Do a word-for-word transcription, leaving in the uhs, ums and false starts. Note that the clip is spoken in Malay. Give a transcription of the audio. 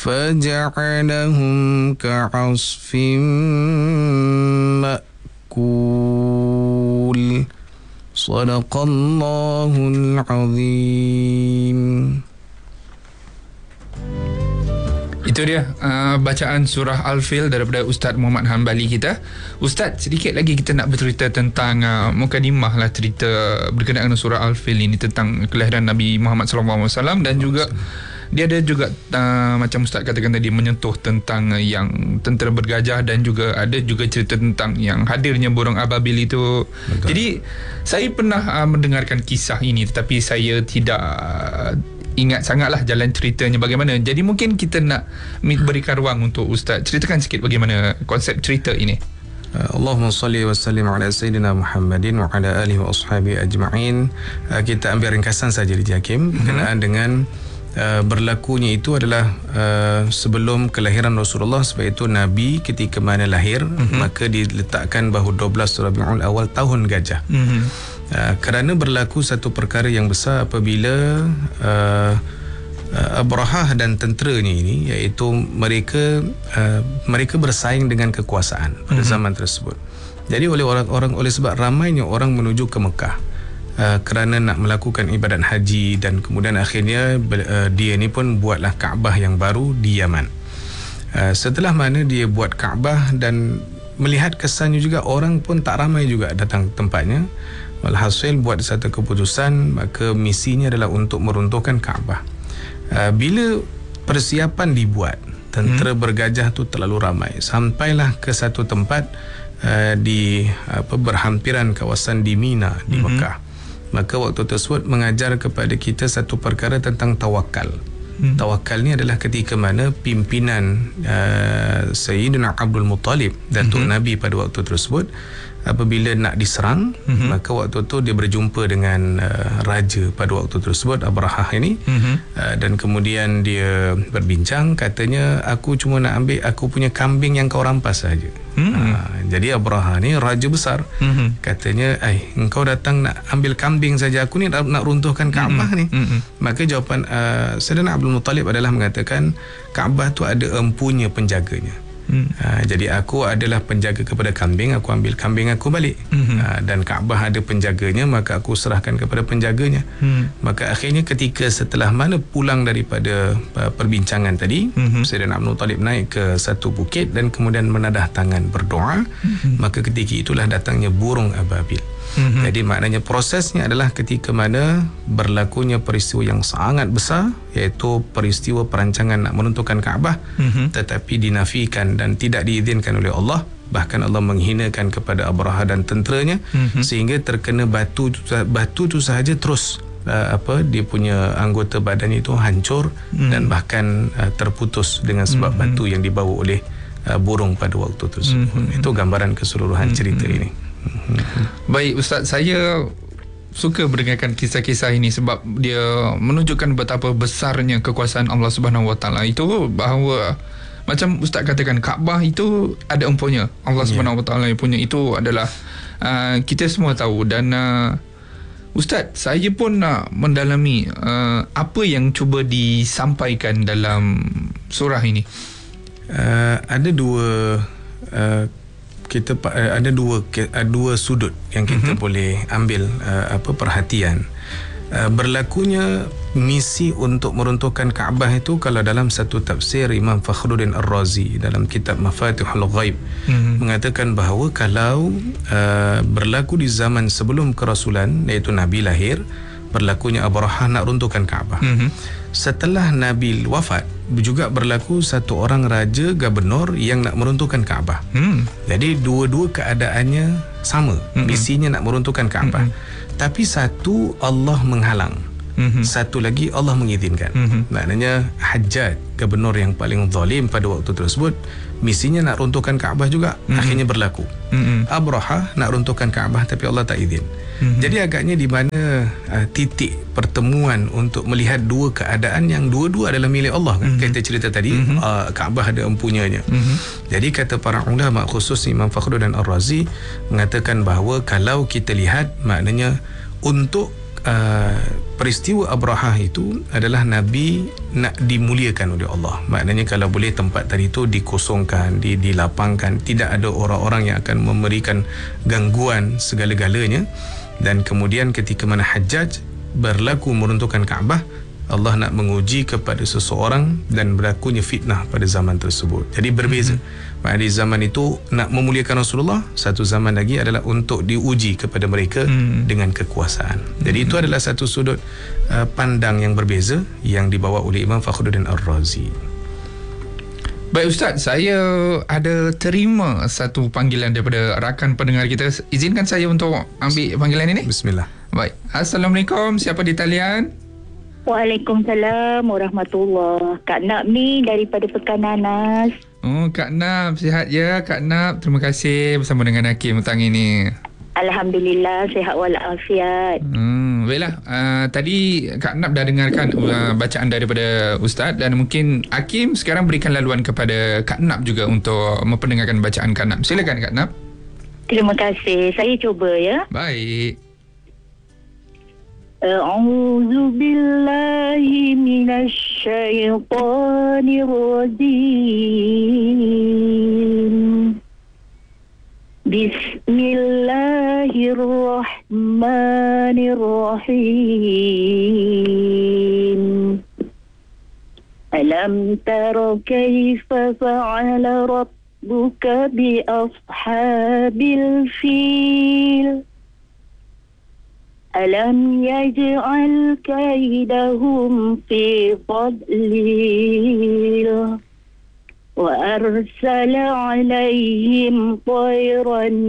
فجعلهم كعصف مأكول صدق الله العظيم. Itu dia uh, bacaan surah Al-Fil daripada Ustaz Muhammad Hanbali kita. Ustaz, sedikit lagi kita nak bercerita tentang uh, mukadimah lah, cerita berkenaan dengan surah Al-Fil ini tentang kelahiran Nabi Muhammad sallallahu alaihi wasallam, dan juga dia ada juga uh, macam Ustaz katakan tadi, menyentuh tentang uh, yang tentera bergajah, dan juga ada juga cerita tentang yang hadirnya burung ababil itu. Betul. Jadi saya pernah uh, mendengarkan kisah ini, tetapi saya tidak uh, ingat sangatlah jalan ceritanya bagaimana. Jadi mungkin kita nak berikan ruang untuk Ustaz ceritakan sikit bagaimana konsep cerita ini. Allahumma salli wa sallim ala Sayyidina Muhammadin wa ala alihi wa ashabihi ajma'in. Kita ambil ringkasan saja di Hakim berkenaan mm-hmm. dengan Uh, berlakunya itu adalah uh, sebelum kelahiran Rasulullah. Sebab itu Nabi ketika mana lahir mm-hmm. maka diletakkan bahawa dua belas Rabiul Awal tahun gajah. mm-hmm. uh, kerana berlaku satu perkara yang besar apabila uh, uh, Abrahah dan tenteranya ini, iaitu mereka uh, mereka bersaing dengan kekuasaan pada mm-hmm. zaman tersebut. Jadi oleh orang-orang oleh sebab ramainya orang menuju ke Mekah Uh, kerana nak melakukan ibadat haji, dan kemudian akhirnya uh, dia ni pun buatlah Kaabah yang baru di Yaman. Uh, setelah mana dia buat Kaabah dan melihat kesannya juga, orang pun tak ramai juga datang tempatnya. Walhasil buat satu keputusan, maka misinya adalah untuk meruntuhkan Kaabah. Uh, bila persiapan dibuat, tentera hmm. bergajah tu terlalu ramai, sampailah ke satu tempat uh, di apa berhampiran kawasan di Mina di hmm. Mekah. Maka waktu tersebut mengajar kepada kita satu perkara tentang tawakal. Hmm. Tawakal ni adalah ketika mana pimpinan uh, Sayyidina Abdul Muttalib, Datuk hmm. Nabi pada waktu tersebut, apabila nak diserang, mm-hmm. maka waktu tu dia berjumpa dengan uh, raja pada waktu tersebut, Abrahah ini, mm-hmm. uh, dan kemudian dia berbincang, katanya aku cuma nak ambil aku punya kambing yang kau rampas saja. Mm-hmm. uh, jadi Abrahah ni raja besar, mm-hmm. katanya, eh engkau datang nak ambil kambing saja, aku ni nak, nak runtuhkan Kaabah mm-hmm. ni. Mm-hmm. Maka jawapan uh, Sayyidina Abdul Muttalib adalah mengatakan, Kaabah tu ada empunya penjaganya. Hmm. Ha, jadi aku adalah penjaga kepada kambing, aku ambil kambing aku balik. hmm. ha, Dan Kaabah ada penjaganya, maka aku serahkan kepada penjaganya. hmm. Maka akhirnya ketika setelah mana pulang daripada uh, perbincangan tadi, hmm. Sayyidina Abdul Muttalib naik ke satu bukit dan kemudian menadah tangan berdoa. hmm. Maka ketika itulah datangnya burung ababil. Mm-hmm. Jadi maknanya prosesnya adalah ketika mana berlakunya peristiwa yang sangat besar, iaitu peristiwa perancangan nak menentukan Kaabah, mm-hmm. tetapi dinafikan dan tidak diizinkan oleh Allah. Bahkan Allah menghinakan kepada Abrahah dan tenteranya, mm-hmm. sehingga terkena batu batu tu sahaja terus uh, apa dia punya anggota badan itu hancur, mm-hmm. dan bahkan uh, terputus dengan sebab mm-hmm. batu yang dibawa oleh uh, burung pada waktu tersebut. Mm-hmm. Itu gambaran keseluruhan mm-hmm. cerita ini. Baik Ustaz, saya suka mendengarkan kisah-kisah ini sebab dia menunjukkan betapa besarnya kekuasaan Allah Subhanahu Wa Taala. Itu bahawa macam Ustaz katakan, Kaabah itu ada empunya, Allah Subhanahu Wa Taala yang punya. Itu adalah uh, kita semua tahu. Dan uh, Ustaz, saya pun nak mendalami uh, apa yang cuba disampaikan dalam surah ini. Uh, ada dua uh, kita uh, ada dua uh, dua sudut yang kita uh-huh. boleh ambil uh, apa perhatian. Uh, berlakunya misi untuk meruntuhkan Kaabah itu, kalau dalam satu tafsir Imam Fakhruddin Ar-Razi dalam kitab Mafatihul Ghaib, uh-huh. mengatakan bahawa kalau uh, berlaku di zaman sebelum kerasulan, iaitu Nabi lahir, berlakunya Abrahah nak runtuhkan Kaabah. Uh-huh. Setelah Nabi wafat, juga berlaku satu orang raja gubernur yang nak meruntuhkan Kaabah. Hmm. Jadi dua-dua keadaannya sama, hmm. misinya nak meruntuhkan Kaabah. Hmm. Tapi satu Allah menghalang, hmm. satu lagi Allah mengizinkan. Hmm. Maknanya Hajjaj, gubernur yang paling zalim pada waktu tersebut, misinya nak runtuhkan Kaabah juga, hmm. akhirnya berlaku. Hmm. Abrahah nak runtuhkan Kaabah tapi Allah tak izin. Hmm. Jadi agaknya di mana uh, titik pertemuan untuk melihat dua keadaan yang dua-dua adalah milik Allah, kan? Mm-hmm. Kita cerita tadi, mm-hmm. uh, Kaabah ada empunyanya. Mm-hmm. Jadi kata para ulama, khusus Imam Fakhruddin Ar-Razi, mengatakan bahawa kalau kita lihat, maknanya untuk uh, peristiwa Abrahah itu adalah Nabi nak dimuliakan oleh Allah. Maknanya kalau boleh tempat tadi itu dikosongkan, di, dilapangkan, tidak ada orang-orang yang akan memberikan gangguan segala-galanya. Dan kemudian ketika mana Hajjaj berlaku meruntuhkan Kaabah, Allah nak menguji kepada seseorang dan berlakunya fitnah pada zaman tersebut. Jadi berbeza. Mm-hmm. Pada zaman itu nak memuliakan Rasulullah, satu zaman lagi adalah untuk diuji kepada mereka mm. dengan kekuasaan. Jadi mm. itu adalah satu sudut uh, pandang yang berbeza yang dibawa oleh Imam Fakhruddin Ar-Razi. Baik Ustaz, saya ada terima satu panggilan daripada rakan pendengar kita. Izinkan saya untuk ambil panggilan ini. Bismillah. Baik. Assalamualaikum. Siapa di talian? Waalaikumsalam warahmatullahi. Kak Nap ni daripada Pekan Nanas. Oh, Kak Nap, sihat ya Kak Nap. Terima kasih bersama dengan Hakim petang ini. Alhamdulillah, sihat walafiat. Hmm, baiklah. Uh, tadi Kak Nap dah dengarkan uh, bacaan daripada Ustaz dan mungkin Hakim sekarang berikan laluan kepada Kak Nap juga untuk memperdengarkan bacaan Kak Nap. Silakan Kak Nap. Terima kasih. Saya cuba ya. Baik. أعوذ بالله من الشيطان الرجيم بسم الله الرحمن الرحيم ألم تر كيف فعل ربك بأصحاب الفيل ألم يجعل كيدهم في تضليل وأرسل عليهم طيرا